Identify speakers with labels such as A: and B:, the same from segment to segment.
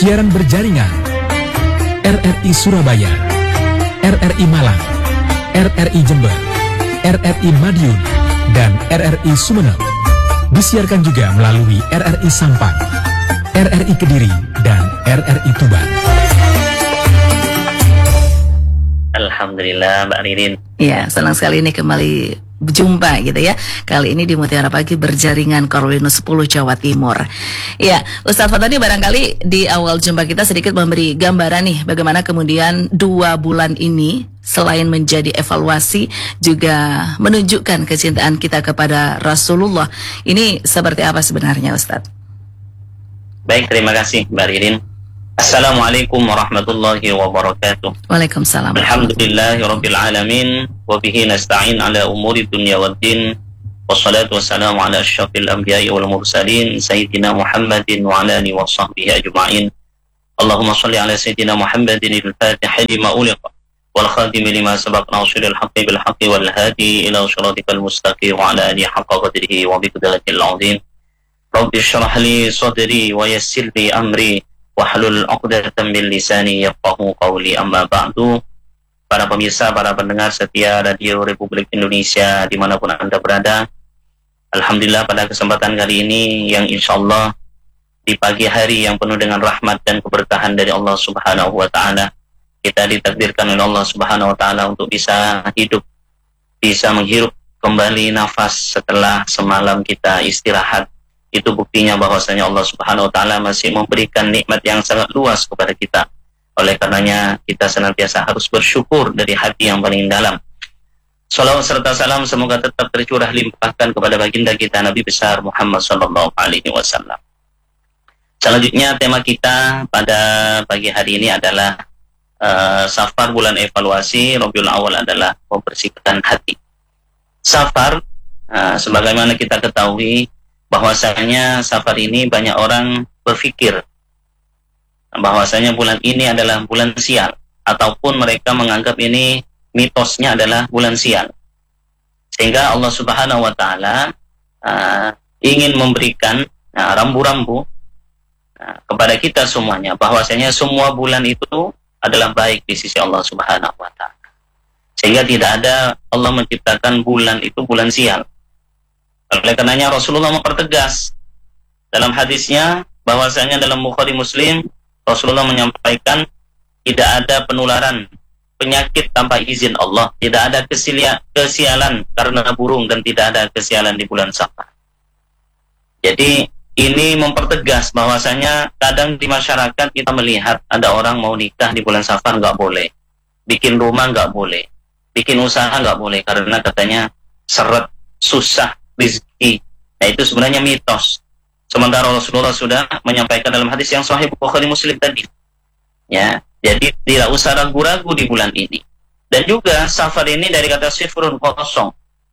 A: Siaran berjaringan RRI Surabaya, RRI Malang, RRI Jember, RRI Madiun, dan RRI Sumeneb. Disiarkan juga melalui RRI Sampang, RRI Kediri, dan RRI Tuban.
B: Alhamdulillah Mbak Ririn.
C: Ya, senang sekali ini kembali berjumpa gitu ya. Kali ini di Mutiara Pagi berjaringan Korwinus 10 Jawa Timur. Ya, Ustadz Fatani barangkali di awal jumpa kita sedikit memberi gambaran nih bagaimana kemudian 2 bulan ini selain menjadi evaluasi juga menunjukkan kecintaan kita kepada Rasulullah. Ini seperti apa sebenarnya Ustadz?
B: Baik, terima kasih Mbak Ririn. Assalamualaikum warahmatullahi wabarakatuh.
C: Waalaikumsalam.
B: Alhamdulillahirabbil alamin wa bihi nasta'in ala umuri dunya waddin. Wassalatu wassalamu ala asyrafil anbiya'i wal mursalin sayyidina Muhammadin wa ala alihi wa sahbihi ajma'in. Allahumma shalli ala sayyidina Muhammadin al-Fatih lima uliqa wal khatim lima sabaq nasiril haqqi bil haqqi wal hadi ila shiratikal mustaqim wa ala alihi haqqa qadrihi wa biqadril 'azim. Rabbi shrah li sadri wa yassir li amri wahlul 'uqdatam min lisani yafqahu qawli, amma ba'du. Para pemirsa, para pendengar setia Radio Republik Indonesia dimanapun Anda berada, alhamdulillah pada kesempatan kali ini yang insyaallah di pagi hari yang penuh dengan rahmat dan keberkahan dari Allah Subhanahu wa ta'ala, kita ditakdirkan oleh Allah Subhanahu wa ta'ala untuk bisa hidup, bisa menghirup kembali nafas setelah semalam kita istirahat. Itu buktinya bahwasanya Allah Subhanahu wa ta'ala masih memberikan nikmat yang sangat luas kepada kita. Oleh karenanya kita senantiasa harus bersyukur dari hati yang paling dalam. Salawat serta salam semoga tetap tercurah limpahkan kepada baginda kita Nabi besar Muhammad sallallahu alaihi wasallam. Selanjutnya tema kita pada pagi hari ini adalah Safar, bulan evaluasi. Rabiul Awal adalah membersihkan hati. Safar, sebagaimana kita ketahui bahwasanya Safar ini banyak orang berpikir bahwasanya bulan ini adalah bulan sial, ataupun mereka menganggap ini mitosnya adalah bulan sial, sehingga Allah Subhanahu wa ta'ala ingin memberikan rambu-rambu kepada kita semuanya bahwasanya semua bulan itu adalah baik di sisi Allah Subhanahu wa ta'ala, sehingga tidak ada Allah menciptakan bulan itu bulan sial. Oleh karenanya Rasulullah mempertegas dalam hadisnya bahwasanya dalam Bukhari Muslim, Rasulullah menyampaikan tidak ada penularan penyakit tanpa izin Allah, tidak ada kesialan karena burung, dan tidak ada kesialan di bulan Safar. Jadi ini mempertegas bahwasanya kadang di masyarakat kita melihat ada orang mau nikah di bulan Safar nggak boleh, bikin rumah nggak boleh, bikin usaha nggak boleh karena katanya seret, susah rizki. Nah, itu sebenarnya mitos. Sementara Rasulullah sudah menyampaikan dalam hadis yang sahih Bukhari Muslim tadi. Ya, jadi tidak usah ragu-ragu di bulan ini. Dan juga Safar ini dari kata sifrun, kosong.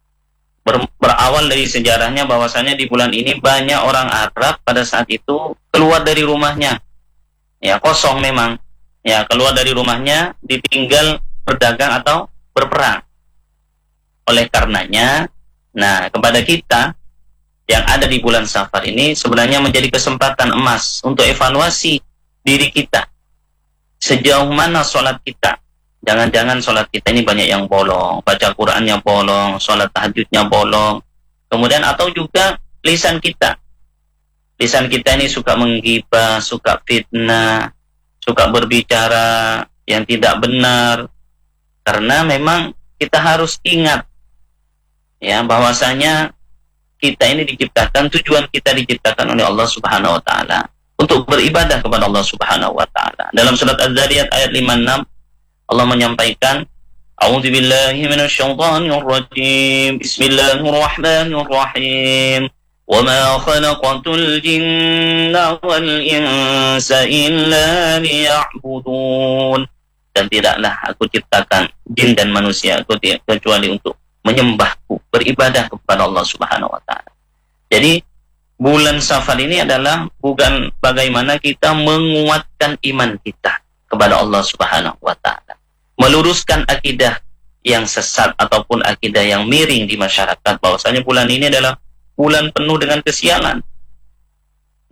B: Berawal dari sejarahnya bahwasanya di bulan ini banyak orang Arab pada saat itu keluar dari rumahnya. Ya, kosong memang. Ya, keluar dari rumahnya ditinggal berdagang atau berperang. Oleh karenanya, nah, kepada kita yang ada di bulan Safar ini sebenarnya menjadi kesempatan emas untuk evaluasi diri kita. Sejauh mana sholat kita? Jangan-jangan sholat kita ini banyak yang bolong, baca Qur'annya bolong, sholat tahajudnya bolong. Kemudian atau juga lisan kita. Lisan kita ini suka menggibah, suka fitnah, suka berbicara yang tidak benar. Karena memang kita harus ingat ya bahwasanya kita ini diciptakan, tujuan kita diciptakan oleh Allah Subhanahu wa ta'ala untuk beribadah kepada Allah Subhanahu wa ta'ala. Dalam surat Az-Zariyat ayat 56 Allah menyampaikan, A'udzubillahi minasyaitonir rajim. Bismillahirrahmanirrahim. Wa ma khalaqatul jinna wal insa illa liya'budun. Dan tidaklah aku ciptakan jin dan manusia kecuali untuk menyembahku, beribadah kepada Allah Subhanahu wa ta'ala. Jadi bulan Safar ini adalah bukan bagaimana kita menguatkan iman kita kepada Allah Subhanahu wa ta'ala, meluruskan akidah yang sesat ataupun akidah yang miring di masyarakat bahwasanya bulan ini adalah bulan penuh dengan kesialan. Nah,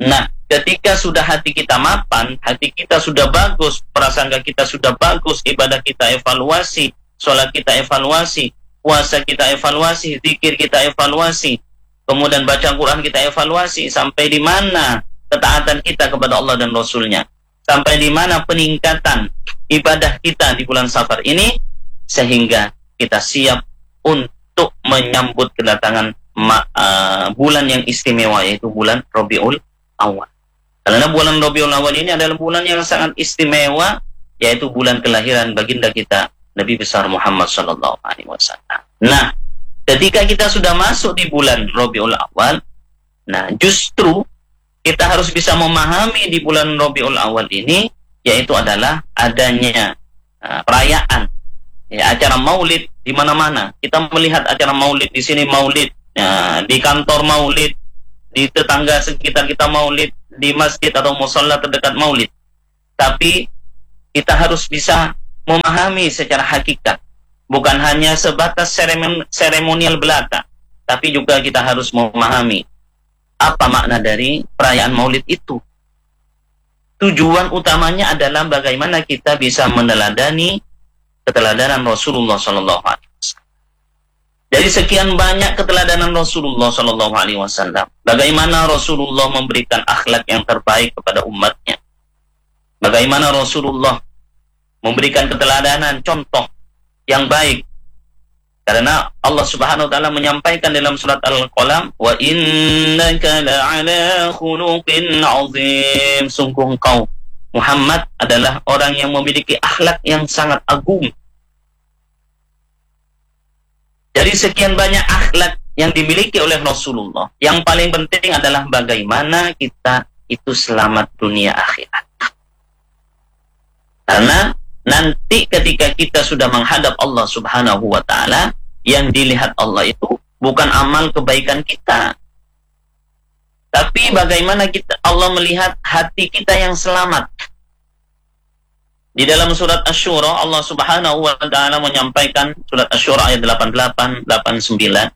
B: ketika sudah hati kita mapan, hati kita sudah bagus, prasangka kita sudah bagus, ibadah kita evaluasi, sholat kita evaluasi, puasa kita evaluasi, zikir kita evaluasi, kemudian baca Quran kita evaluasi, sampai di mana ketaatan kita kepada Allah dan Rasulnya, sampai di mana peningkatan ibadah kita di bulan Safar ini, sehingga kita siap untuk menyambut kedatangan bulan yang istimewa, yaitu bulan Rabiul Awal. Karena bulan Rabiul Awal ini adalah bulan yang sangat istimewa, yaitu bulan kelahiran baginda kita Nabi besar Muhammad sallallahu alaihi wasallam. Nah, ketika kita sudah masuk di bulan Rabiul Awal, nah justru kita harus bisa memahami di bulan Rabiul Awal ini, yaitu adalah adanya perayaan, ya, acara maulid di mana-mana. Kita melihat acara maulid di sini, maulid di kantor maulid, di tetangga sekitar kita maulid, di masjid atau mushola terdekat maulid. Tapi kita harus bisa memahami secara hakikat, bukan hanya sebatas seremonial belaka, tapi juga kita harus memahami apa makna dari perayaan maulid itu. Tujuan utamanya adalah bagaimana kita bisa meneladani keteladanan Rasulullah sallallahu alaihi wasallam. Dari sekian banyak keteladanan Rasulullah sallallahu alaihi wasallam, bagaimana Rasulullah memberikan akhlak yang terbaik kepada umatnya. Bagaimana Rasulullah memberikan keteladanan, contoh yang baik. Karena Allah Subhanahu wa taala menyampaikan dalam surat Al-Qalam, "Wa innaka la'ala khuluqin 'azim." Sungguh engkau Muhammad adalah orang yang memiliki akhlak yang sangat agung. Dari sekian banyak akhlak yang dimiliki oleh Rasulullah, yang paling penting adalah bagaimana kita itu selamat dunia akhirat. Karena nanti ketika kita sudah menghadap Allah Subhanahu wa taala, yang dilihat Allah itu bukan amal kebaikan kita, tapi bagaimana Allah melihat hati kita yang selamat. Di dalam surat Asy-Syura, Allah Subhanahu wa taala menyampaikan, surat Asy-Syura ayat 88, 89,